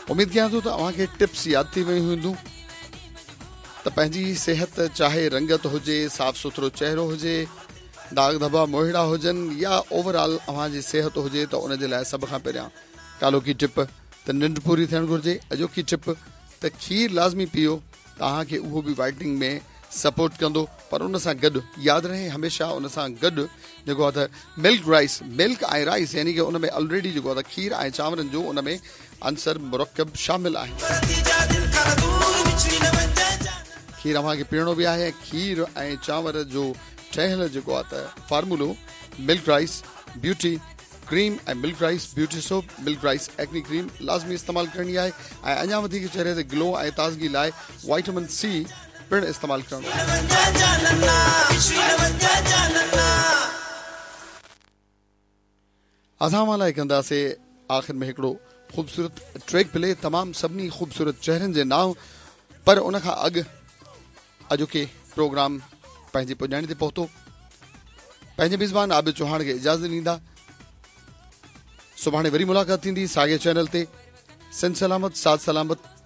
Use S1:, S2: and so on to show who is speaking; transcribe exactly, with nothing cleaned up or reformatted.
S1: उम्मीद कयां थो त अव्हांखे टिप्स यादि थी वियूं हूंदियूं त पंहिंजी सिहत चाहे रंगत हुजे, साफ़ सुथरो चहिरो हुजे, दाग धब्बा मोहिड़ा हुजनि या ओवरऑल अव्हांजी सिहत हुजे त उन जे लाइ सभ खां पहिरियां कालोकी टिप त निंड पूरी थियणु घुरिजे। अॼोकी टिप त खीर लाज़मी पीओ, तव्हांखे उहो बि वाइटनिंग में सपोर्ट कंदो, पर उन सां गॾु यादि रहे हमेशह उन सां गॾु जेको आहे त मिल्क राइस, मिल्क ऐं राइस यानी कि उन में ऑलरेडी जेको आहे त खीर ऐं चांवरनि जो उन में अंसर मुरकब शामिल आहे। खीर अव्हांखे पीअणो बि आहे। खीर ऐं चांवर जो ठहियल जेको आहे त फार्मूलो मिल्क राइस ब्यूटी क्रीम ऐं milk rice beauty soap, milk rice acne cream लाज़मी इस्तेमालु करणी आहे ऐं अञा वधीक चेहरे ते ग्लो ऐं ताज़गी लाइ वाइटामिन सी पिणु इस्तेमालु करणो आहे। असां लाइ कंदासीं आख़िर में हिकिड़ो ख़ूबसूरत ट्रैक प्ले, तमामु सभिनी ख़ूबसूरत चेहरनि जे नाव, पर उन खां अॻु अॼोके प्रोग्राम पंहिंजी पुॼाणी ते पहुतो। पंहिंजे मिज़मान आबिद चौहान खे इजाज़त ॾींदा। सुभाणे वरी मुलाक़ात थींदी साॻे चैनल ते। सिंध सलामत, साथ सलामत।